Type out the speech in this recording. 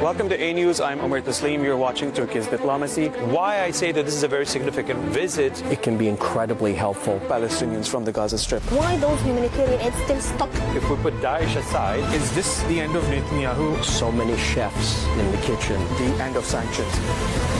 Welcome to A News. I'm Omar Taslim. You're watching Turkey's Diplomacy. Why I say that this is a very significant visit. It can be incredibly helpful. Palestinians from the Gaza Strip. Why those humanitarian aid still stop? If we put Daesh aside, is this the end of Netanyahu? So many chefs in the kitchen. The end of sanctions.